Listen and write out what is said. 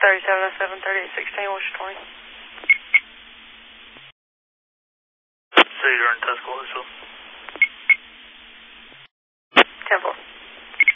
3707, 3816, what's your 20? Cedar and Tuscaloosa.